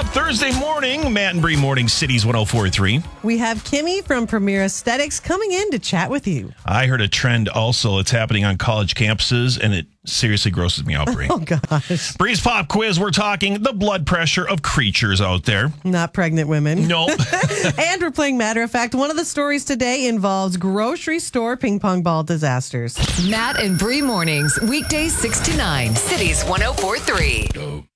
up? Thursday morning, Matt and Bree Morning Cities 104.3. We have Kimmy from Premier Aesthetics coming in to chat with you. I heard a trend also that's happening on college campuses, and it seriously grosses me out, Bree. Oh, gosh. Bree's Pop Quiz, we're talking the blood pressure of creatures out there. Not pregnant women. No. And we're playing Matter of Fact. One of the stories today involves grocery store ping pong ball disasters. Matt and Bree Mornings, weekdays 6 to 9, Cities 104.3.